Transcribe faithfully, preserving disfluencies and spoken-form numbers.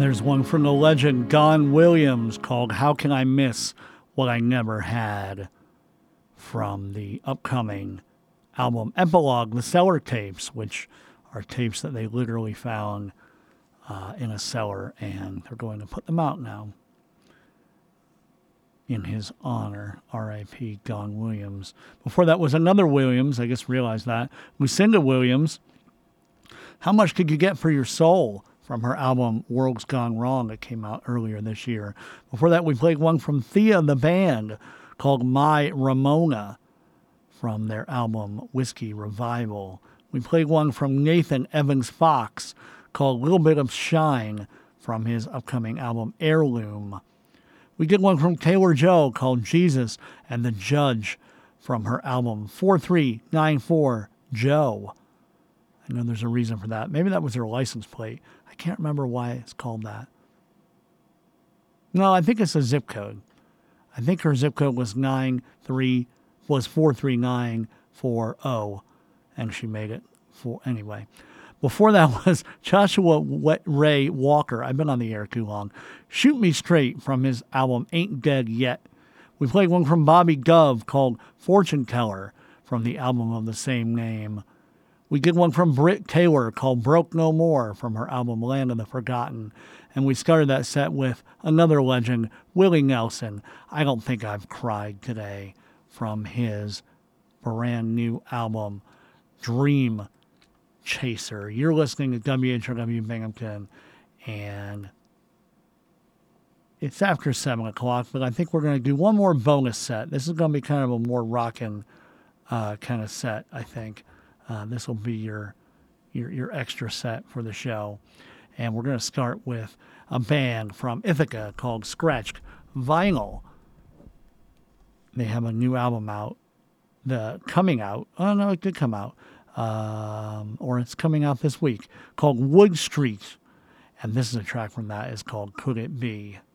There's one from the legend Don Williams called How Can I Miss What I Never Had, from the upcoming album Epilogue, the Cellar Tapes, which are tapes that they literally found uh, in a cellar, and they're going to put them out now in his honor, R I P Don Williams. Before that was another Williams, I just realized that, Lucinda Williams. How Much Could You Get for Your Soul, from her album World's Gone Wrong that came out earlier this year. Before that, we played one from Thea the Band called My Ramona, from their album Whiskey Revival. We played one from Nathan Evans Fox called Little Bit of Shine, from his upcoming album Heirloom. We did one from Taylor Joe called Jesus and the Judge, from her album four three nine four Joe. I know there's a reason for that. Maybe that was her license plate. I can't remember why it's called that. No, I think it's a zip code. I think her zip code was nine three was four three nine four zero, and she made it for anyway. Before that was Joshua Ray Walker. I've been on the air too long. Shoot Me Straight, from his album Ain't Dead Yet. We played one from Bobby Dove called Fortune Teller, from the album of the same name. We did one from Britt Taylor called Broke No More, from her album Land of the Forgotten. And we started that set with another legend, Willie Nelson, I Don't Think I've Cried Today, from his brand new album, Dream Chaser. You're listening to W H R W Binghamton, and it's after seven o'clock, but I think we're going to do one more bonus set. This is going to be kind of a more rockin' uh, kind of set, I think. Uh, this will be your, your your extra set for the show. And we're going to start with a band from Ithaca called Scratched Vinyl. They have a new album out, the coming out. Oh, no, it did come out. Um, or it's coming out this week, called Wood Street. And this is a track from that. It's called Could It Be?